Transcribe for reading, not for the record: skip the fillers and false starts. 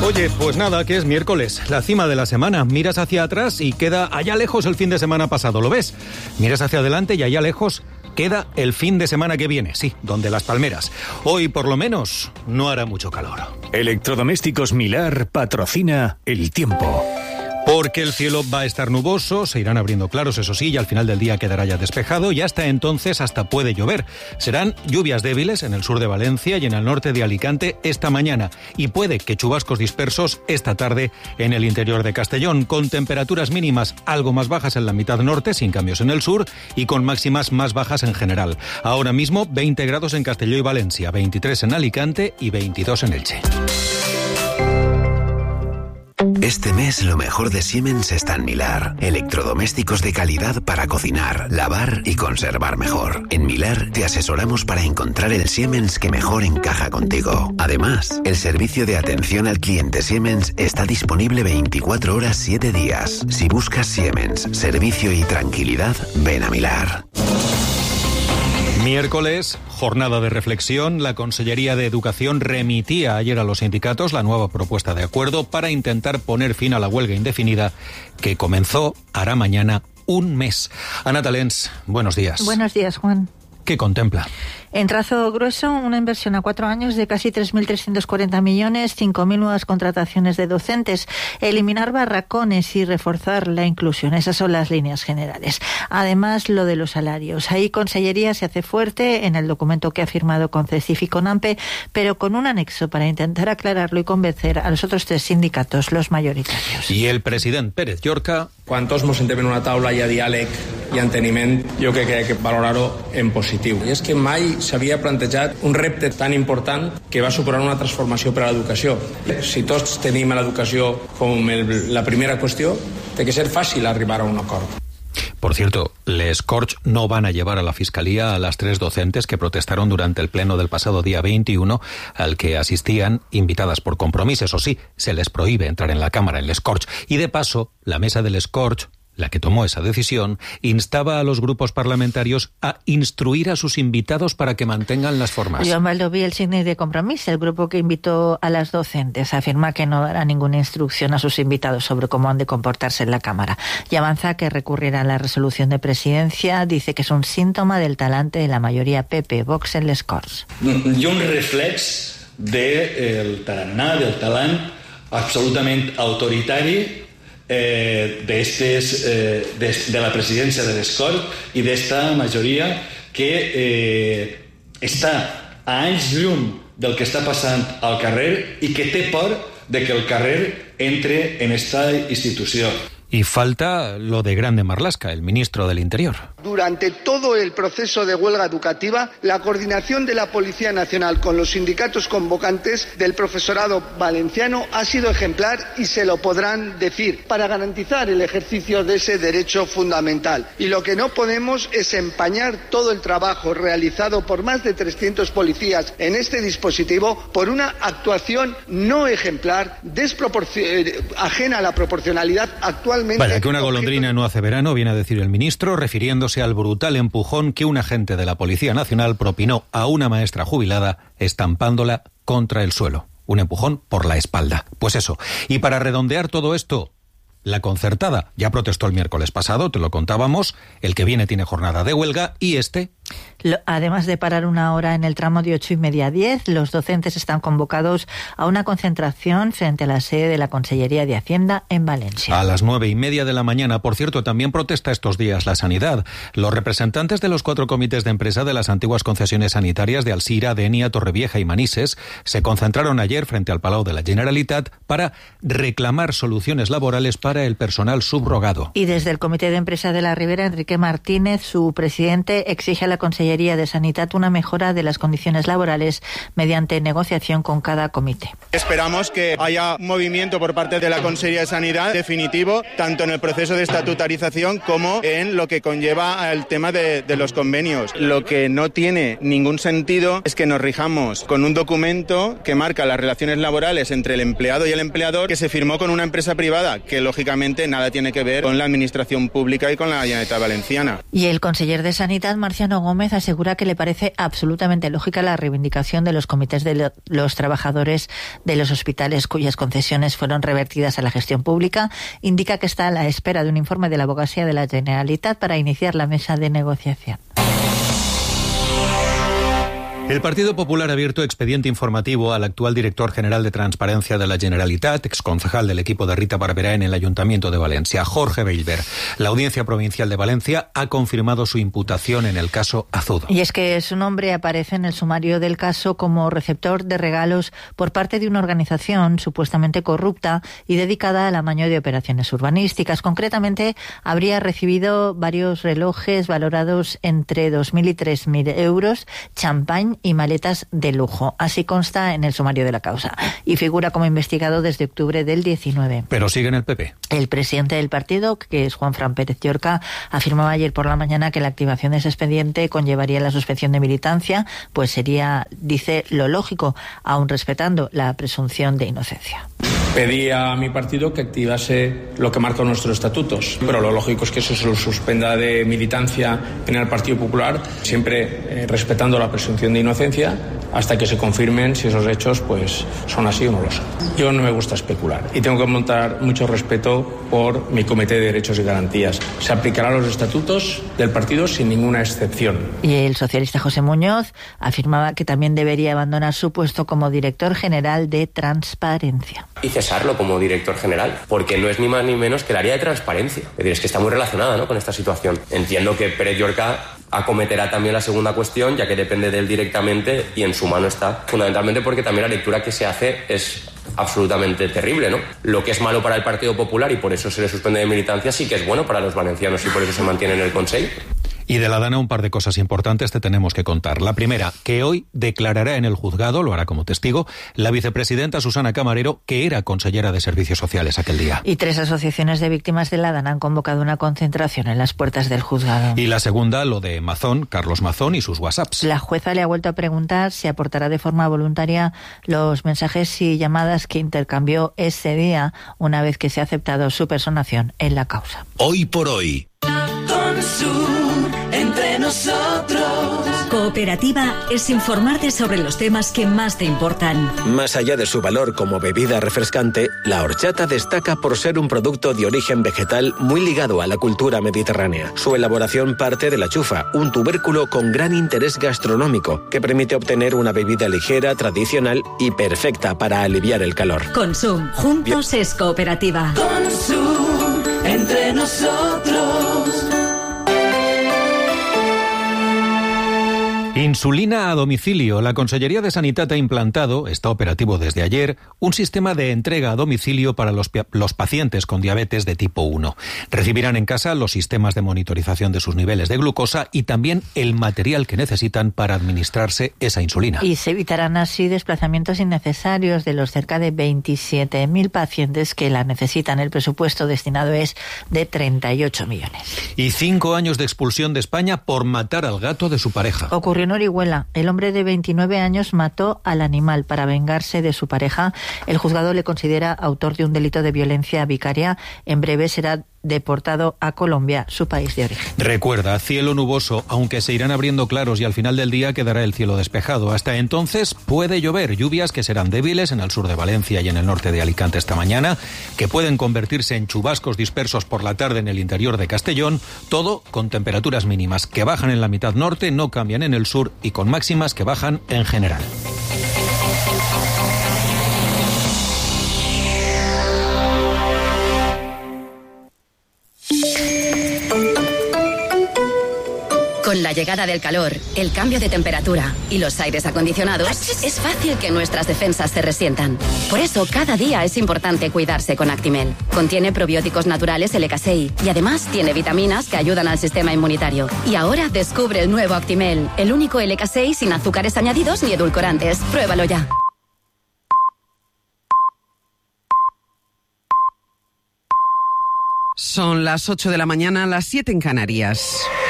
Oye, pues nada, que es miércoles, la cima de la semana. Miras hacia atrás y queda allá lejos el fin de semana pasado, ¿lo ves? Miras hacia adelante y allá lejos queda el fin de semana que viene, sí, donde Las Palmeras. Hoy, por lo menos, no hará mucho calor. Electrodomésticos Millar patrocina el tiempo. Porque el cielo va a estar nuboso, se irán abriendo claros, eso sí, y al final del día quedará ya despejado, y hasta entonces hasta puede llover. Serán lluvias débiles en el sur de Valencia y en el norte de Alicante esta mañana, y puede que chubascos dispersos esta tarde en el interior de Castellón, con temperaturas mínimas algo más bajas en la mitad norte, sin cambios en el sur, y con máximas más bajas en general. Ahora mismo 20 grados en Castelló y Valencia, 23 en Alicante y 22 en Elche. Este mes lo mejor de Siemens está en Millar. Electrodomésticos de calidad para cocinar, lavar y conservar mejor. En Millar te asesoramos para encontrar el Siemens que mejor encaja contigo. Además, el servicio de atención al cliente Siemens está disponible 24 horas 7 días. Si buscas Siemens, servicio y tranquilidad, ven a Millar. Miércoles, jornada de reflexión. La Consellería de Educación remitía ayer a los sindicatos la nueva propuesta de acuerdo para intentar poner fin a la huelga indefinida que comenzó, hará mañana, un mes. Ana Talens, buenos días. Buenos días, Juan. ¿Qué contempla? En trazo grueso, una inversión a 4 años de casi 3.340 millones, 5.000 nuevas contrataciones de docentes, eliminar barracones y reforzar la inclusión. Esas son las líneas generales. Además, lo de los salarios. Ahí Consellería se hace fuerte en el documento que ha firmado con CESIF y con AMPE, pero con un anexo para intentar aclararlo y convencer a los otros 3 sindicatos, los mayoritarios. Y el presidente Pérez Llorca... Quan tots mos sentem en una taula hi ha diàleg i enteniment, jo crec que hay que valorar-ho en positiu. I és que mai s'havia plantejat un repte tan important que va suposar una transformació per a l'educació. Si tots tenim l'educació com la primera qüestió, té que ser fàcil arribar a un acord. Por cierto, les Corts no van a llevar a la Fiscalía a las 3 docentes que protestaron durante el pleno del pasado día 21, al que asistían invitadas por Compromís. Eso sí, se les prohíbe entrar en la Cámara en les Corts. Y de paso, la mesa de les Corts, la que tomó esa decisión, instaba a los grupos parlamentarios a instruir a sus invitados para que mantengan las formas. Joan Baldoví, el signo de Compromís, el grupo que invitó a las docentes, afirma que no dará ninguna instrucción a sus invitados sobre cómo han de comportarse en la Cámara. Y avanza que recurrirá a la resolución de presidencia. Dice que es un síntoma del talante de la mayoría PP, Vox en les Corts. I un reflex del tarannà, del talent absolutament autoritari de la presidència de les Corts i d'esta majoria que està a anys llum del que està passant al carrer i que té por de que el carrer entre en esta institució. Y falta lo de Grande Marlaska, el ministro del Interior. Durante todo el proceso de huelga educativa, la coordinación de la Policía Nacional con los sindicatos convocantes del profesorado valenciano ha sido ejemplar y se lo podrán decir para garantizar el ejercicio de ese derecho fundamental. Y lo que no podemos es empañar todo el trabajo realizado por más de 300 policías en este dispositivo por una actuación no ejemplar, ajena a la proporcionalidad actual. Vaya, que una golondrina no hace verano, viene a decir el ministro, refiriéndose al brutal empujón que un agente de la Policía Nacional propinó a una maestra jubilada estampándola contra el suelo. Un empujón por la espalda. Pues eso. Y para redondear todo esto, la concertada ya protestó el miércoles pasado, te lo contábamos, el que viene tiene jornada de huelga y Además de parar una hora en el tramo de 8:30 a 10, los docentes están convocados a una concentración frente a la sede de la Consellería de Hacienda en Valencia. A las 9:30 de la mañana, por cierto, también protesta estos días la sanidad. Los representantes de los 4 comités de empresa de las antiguas concesiones sanitarias de Alsira, Denia, Torrevieja y Manises se concentraron ayer frente al Palau de la Generalitat para reclamar soluciones laborales para el personal subrogado. Y desde el comité de empresa de la Ribera, Enrique Martínez, su presidente, exige a la Consellería de Sanidad una mejora de las condiciones laborales mediante negociación con cada comité. Esperamos que haya un movimiento por parte de la Consellería de Sanidad definitivo, tanto en el proceso de estatutarización como en lo que conlleva el tema de los convenios. Lo que no tiene ningún sentido es que nos rijamos con un documento que marca las relaciones laborales entre el empleado y el empleador, que se firmó con una empresa privada, que lógicamente nada tiene que ver con la administración pública y con la Generalitat Valenciana. Y el conseller de Sanidad, Marciano Gómez asegura que le parece absolutamente lógica la reivindicación de los comités de los trabajadores de los hospitales cuyas concesiones fueron revertidas a la gestión pública. Indica que está a la espera de un informe de la Abogacía de la Generalitat para iniciar la mesa de negociación. El Partido Popular ha abierto expediente informativo al actual director general de Transparencia de la Generalitat, exconcejal del equipo de Rita Barberá en el Ayuntamiento de Valencia, Jorge Bellver. La Audiencia Provincial de Valencia ha confirmado su imputación en el caso Azudo. Y es que su nombre aparece en el sumario del caso como receptor de regalos por parte de una organización supuestamente corrupta y dedicada al amaño de operaciones urbanísticas. Concretamente, habría recibido varios relojes valorados entre 2.000 y 3.000 euros, champán y maletas de lujo. Así consta en el sumario de la causa y figura como investigado desde octubre del 19. Pero sigue en el PP. El presidente del partido, que es Juanfran Pérez Llorca, afirmaba ayer por la mañana que la activación de ese expediente conllevaría la suspensión de militancia, pues sería, dice, lo lógico, aun respetando la presunción de inocencia. Pedí a mi partido que activase lo que marcan nuestros estatutos, pero lo lógico es que eso se lo suspenda de militancia en el Partido Popular, siempre respetando la presunción de inocencia, hasta que se confirmen si esos hechos pues son así o no lo son. Yo no me gusta especular y tengo que montar mucho respeto por mi Comité de Derechos y Garantías. Se aplicarán los estatutos del partido sin ninguna excepción. Y el socialista José Muñoz afirmaba que también debería abandonar su puesto como director general de Transparencia. Y cesarlo como director general, porque no es ni más ni menos que el área de transparencia. Es decir, es que está muy relacionada, ¿no?, con esta situación. Entiendo que Pérez Llorca acometerá también la segunda cuestión, ya que depende de él directamente y en su mano está, fundamentalmente porque también la lectura que se hace es absolutamente terrible, ¿no? Lo que es malo para el Partido Popular y por eso se le suspende de militancia sí que es bueno para los valencianos y por eso se mantiene en el Consell. Y de la Dana un par de cosas importantes te tenemos que contar. La primera, que hoy declarará en el juzgado, lo hará como testigo, la vicepresidenta Susana Camarero, que era consellera de Servicios Sociales aquel día. Y 3 asociaciones de víctimas de la Dana han convocado una concentración en las puertas del juzgado. Y la segunda, lo de Mazón, Carlos Mazón y sus WhatsApps. La jueza le ha vuelto a preguntar si aportará de forma voluntaria los mensajes y llamadas que intercambió ese día, una vez que se ha aceptado su personación en la causa. Hoy por hoy. Entre nosotros. Cooperativa es informarte sobre los temas que más te importan. Más allá de su valor como bebida refrescante, la horchata destaca por ser un producto de origen vegetal muy ligado a la cultura mediterránea. Su elaboración parte de la chufa, un tubérculo con gran interés gastronómico que permite obtener una bebida ligera, tradicional y perfecta para aliviar el calor. Consum, juntos es cooperativa. Consum, entre nosotros. Insulina a domicilio. La Consellería de Sanidad ha implantado, está operativo desde ayer, un sistema de entrega a domicilio para los pacientes con diabetes de tipo 1. Recibirán en casa los sistemas de monitorización de sus niveles de glucosa y también el material que necesitan para administrarse esa insulina. Y se evitarán así desplazamientos innecesarios de los cerca de 27.000 pacientes que la necesitan. El presupuesto destinado es de 38 millones. Y 5 años de expulsión de España por matar al gato de su pareja. Ocurrió en Orihuela. El hombre de 29 años mató al animal para vengarse de su pareja. El juzgado le considera autor de un delito de violencia vicaria. En breve será deportado a Colombia, su país de origen. Recuerda, cielo nuboso, aunque se irán abriendo claros y al final del día quedará el cielo despejado. Hasta entonces puede llover, lluvias que serán débiles en el sur de Valencia y en el norte de Alicante esta mañana, que pueden convertirse en chubascos dispersos por la tarde en el interior de Castellón, todo con temperaturas mínimas que bajan en la mitad norte, no cambian en el sur y con máximas que bajan en general. Con la llegada del calor, el cambio de temperatura y los aires acondicionados, es fácil que nuestras defensas se resientan. Por eso, cada día es importante cuidarse con Actimel. Contiene probióticos naturales LK6 y además tiene vitaminas que ayudan al sistema inmunitario. Y ahora descubre el nuevo Actimel, el único LK6 sin azúcares añadidos ni edulcorantes. Pruébalo ya. Son las 8 de la mañana, las 7 en Canarias.